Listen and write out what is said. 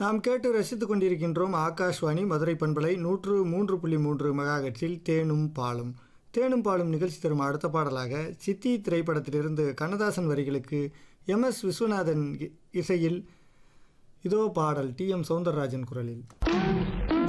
நாம் கேட்டு ரசித்துக் கொண்டிருக்கின்றோம் ஆகாஷ்வாணி மதுரை பண்பலை 103.3 மெகாஹெர்ட்ஸில் தேனும் பாலும். தேனும் பாலும் நிகழ்ச்சி தரும் அடுத்த பாடலாக சித்தி திரைப்படத்திலிருந்து கண்ணதாசன் வரிகளுக்கு MS விஸ்வநாதன் இசையில் இதோ பாடல் TM சௌந்தரராஜன் குரலில்.